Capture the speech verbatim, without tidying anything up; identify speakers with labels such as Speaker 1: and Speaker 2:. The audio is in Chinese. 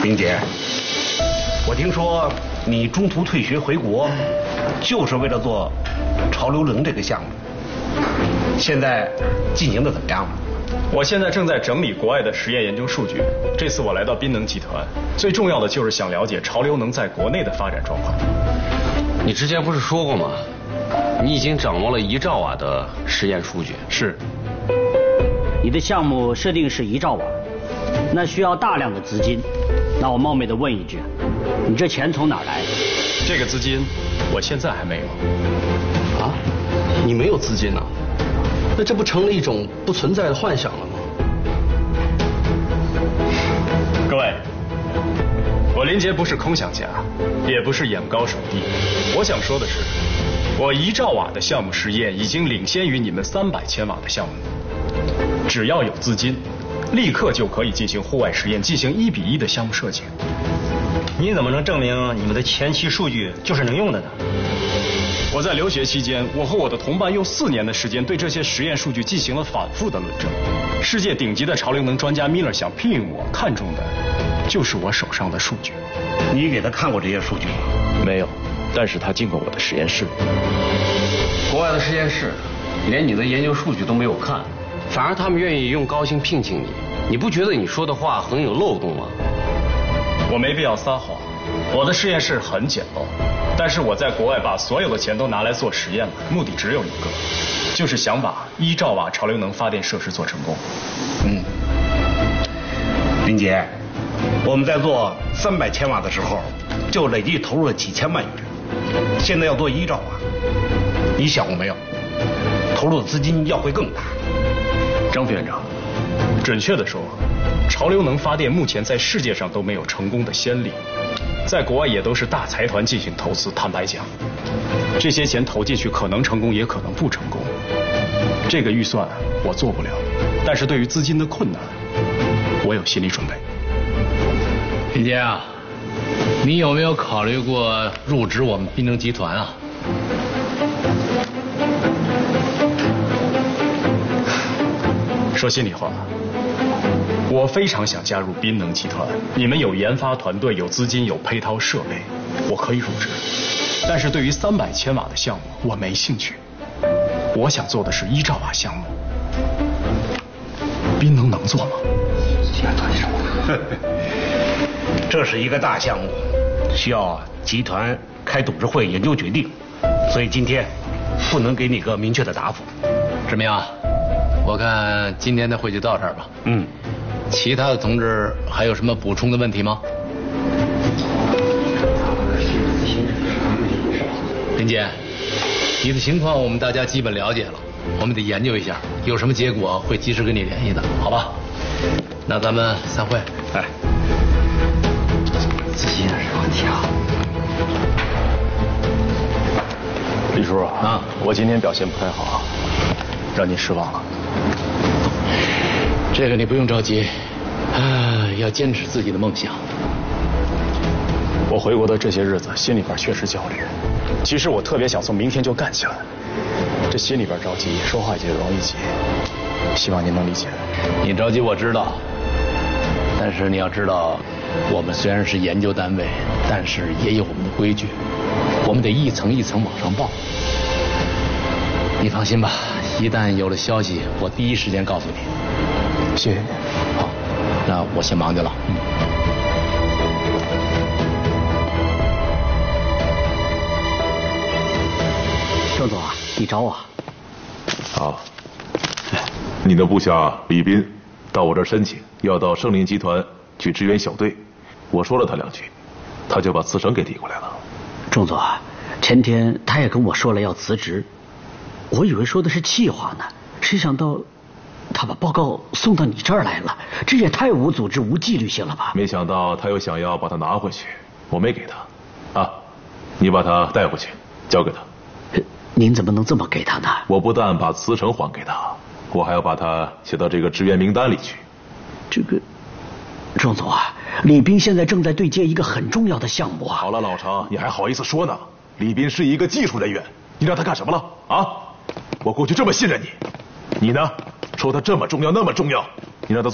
Speaker 1: 林姐，我听说你中途退学回国，就是为了做潮流能这个项目，现在进行的怎么样了？
Speaker 2: 我现在正在整理国外的实验研究数据。这次我来到宾能集团，最重要的就是想了解潮流能在国内的发展状况。
Speaker 3: 你之前不是说过吗？你已经掌握了一兆瓦的实验数据。
Speaker 2: 是。
Speaker 4: 你的项目设定是一兆瓦，那需要大量的资金。那我冒昧的问一句，你这钱从哪儿来？
Speaker 2: 这个资金，我现在还没有。
Speaker 5: 啊？你没有资金啊？那这不成了一种不存在的幻想了吗？
Speaker 2: 各位，我林杰不是空想家，也不是眼高手低。我想说的是，我一兆瓦的项目实验已经领先于你们三百千瓦的项目。只要有资金，立刻就可以进行户外实验，进行一比一的项目设计。
Speaker 6: 你怎么能证明你们的前期数据就是能用的呢？
Speaker 2: 我在留学期间，我和我的同伴用四年的时间对这些实验数据进行了反复的论证。世界顶级的潮流能专家米勒想聘用我，看中的就是我手上的数据。
Speaker 1: 你给他看过这些数据吗？
Speaker 2: 没有，但是他进过我的实验室。
Speaker 3: 国外的实验室连你的研究数据都没有看，反而他们愿意用高薪聘请你，你不觉得你说的话很有漏洞吗？
Speaker 2: 我没必要撒谎，我的实验室很简陋，但是我在国外把所有的钱都拿来做实验了，目的只有一个，就是想把一兆瓦潮流能发电设施做成功。
Speaker 1: 嗯，林杰，我们在做三百千瓦的时候，就累计投入了几千万元，现在要做一兆瓦，你想过没有？投入的资金要会更大。
Speaker 2: 张副院长，准确的说，潮流能发电目前在世界上都没有成功的先例，在国外也都是大财团进行投资。坦白讲，这些钱投进去可能成功，也可能不成功。这个预算我做不了，但是对于资金的困难，我有心理准备。
Speaker 7: 林杰啊，你有没有考虑过入职我们宾能集团啊？
Speaker 2: 说心里话，我非常想加入宾能集团。你们有研发团队，有资金，有配套设备，我可以入职。但是对于三百千瓦的项目，我没兴趣。我想做的是一兆瓦项目。宾能能做吗？
Speaker 1: 这是一个大项目，需要集团开董事会研究决定，所以今天不能给你个明确的答复。
Speaker 7: 志明啊，我看今天的会就到这儿吧。
Speaker 1: 嗯，
Speaker 7: 其他的同志还有什么补充的问题吗？林姐，你的情况我们大家基本了解了，我们得研究一下，有什么结果会及时跟你联系的，好吧？那咱们散会。
Speaker 1: 哎，
Speaker 4: 资金也是问题啊。
Speaker 2: 李叔啊，我今天表现不太好，让您失望了。
Speaker 7: 这个你不用着急，啊，要坚持自己的梦想。
Speaker 2: 我回国的这些日子，心里边确实焦虑。其实我特别想从明天就干起来，这心里边着急，说话也容易急。希望您能理解。
Speaker 7: 你着急我知道，但是你要知道，我们虽然是研究单位，但是也有我们的规矩，我们得一层一层往上报。你放心吧，一旦有了消息，我第一时间告诉你。
Speaker 2: 谢谢你。
Speaker 7: 好，那我先忙去了。嗯。
Speaker 4: 郑总啊，你找我。
Speaker 8: 好，你的部下李斌到我这儿申请要到盛林集团去支援小队，我说了他两句，他就把辞呈给递过来了。
Speaker 4: 郑总啊，前天他也跟我说了要辞职，我以为说的是气话呢，谁想到他把报告送到你这儿来了，这也太无组织无纪律性了吧？
Speaker 8: 没想到他又想要把他拿回去，我没给他。啊，你把他带回去，交给他。
Speaker 4: 您怎么能这么给他呢？
Speaker 8: 我不但把辞呈还给他，我还要把他写到这个支援名单里去。
Speaker 4: 这个，郑总啊，李斌现在正在对接一个很重要的项目啊。
Speaker 8: 好了，老程，你还好意思说呢？李斌是一个技术人员，你让他干什么了？啊？我过去这么信任你，你呢？说他这么重要，那么重要，你让他做